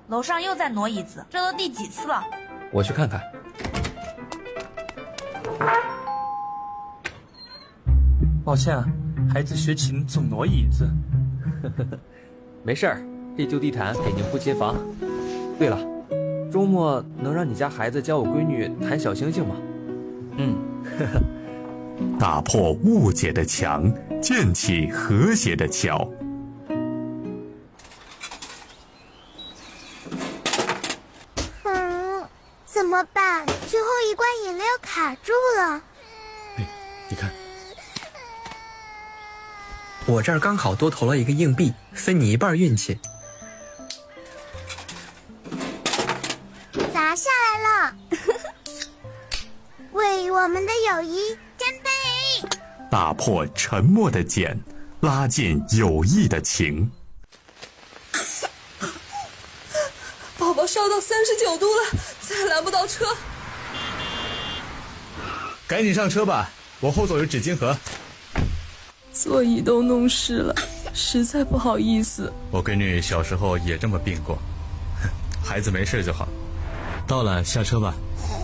楼上又在挪椅子，这都第几次了？ 我去看看。 抱歉啊，孩子学琴总挪椅子。 没事儿，这旧地毯给您不侵房。对了，周末能让你家孩子教我闺女弹小星星吗？ 打破误解的墙，建起和谐的桥。 怎么办？最后一罐饮料卡住了。 你看， 我这儿刚好多投了一个硬币，分你一半运气。 砸下来了！为我们的友谊干杯！ 打破沉默的茧，拉近友谊的情。 宝宝烧到39度了，再拦不到车。 赶紧上车吧，我后座有纸巾盒。 座椅都弄湿了，实在不好意思。 我闺女小时候也这么病过，孩子没事就好。到了，下车吧。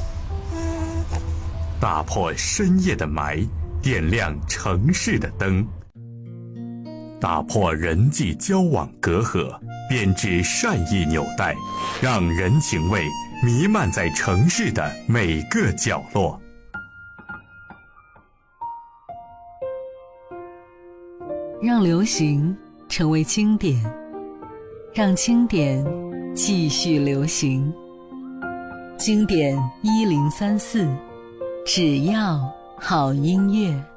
打破深夜的霾，点亮城市的灯。打破人际交往隔阂，编织善意纽带，让人情味弥漫在城市的每个角落。 让流行成为经典，让经典继续流行。经典1034，只要好音乐。